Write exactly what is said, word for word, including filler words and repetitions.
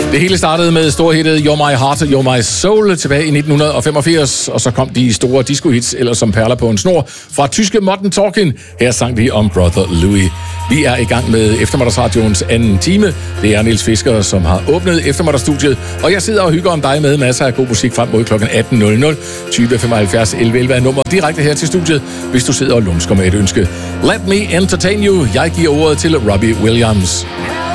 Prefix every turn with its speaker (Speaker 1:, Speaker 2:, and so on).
Speaker 1: Det hele startede med storhittet You're My Heart, You're My Soul tilbage i nitten femogfirs, og så kom de store disco-hits, eller som perler på en snor, fra tyske Modern Talking. Her sang de om Brother Louis. Vi er i gang med Eftermiddagsradioens anden time. Det er Niels Fisker, som har åbnet eftermiddagsstudiet, og jeg sidder og hygger om dig med masser af god musik frem mod klokken atten nul nul. tyve femoghalvfjerds elleve elleve er nummer direkte her til studiet, hvis du sidder og lumsker med et ønske. Let me entertain you. Jeg giver ordet til Robbie Williams.